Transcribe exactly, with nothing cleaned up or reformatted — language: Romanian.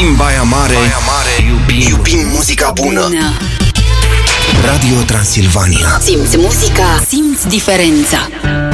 Iubim Baia Mare, Baia Mare. Iubim, iubim muzica bună. bună Radio Transilvania. Simți muzica, simți diferența.